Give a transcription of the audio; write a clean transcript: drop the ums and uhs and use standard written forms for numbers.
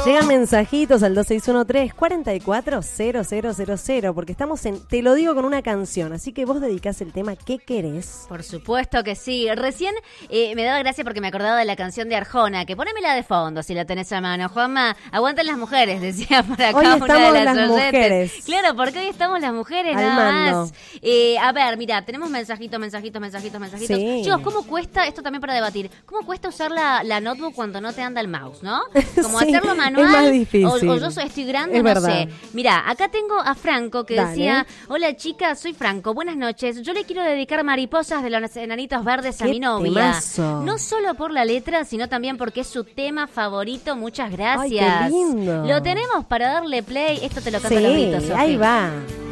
Llegan mensajitos al 2613-440000, porque estamos en Te lo digo con una canción, así que vos dedicás el tema que querés. Por supuesto que sí. Recién me daba gracia porque me acordaba de la canción de Arjona, que ponémela de fondo si la tenés a mano. Juanma, aguanten las mujeres, decía por acá hoy una de las oyentes. Mujeres. Claro, porque hoy estamos las mujeres, al nada mando. más. A ver, mira, tenemos mensajitos. Sí. Chicos, ¿cómo cuesta, esto también para debatir, cómo cuesta usar la notebook cuando no te anda el mouse, ¿no? Como Sí, hacerlo manual. es más difícil. O yo estoy grande, es no verdad. sé. Mira, acá tengo a Franco que Dale. decía, hola chicas, soy Franco, buenas noches. Yo le quiero dedicar Mariposas de los Enanitos Verdes a ¡Qué mi novia. temazo! No solo por la letra, sino también porque es su tema favorito. Muchas gracias. Ay, qué lindo. Lo tenemos para darle play. Esto te lo canto a los Sí, gritos, Sofi. ahí va.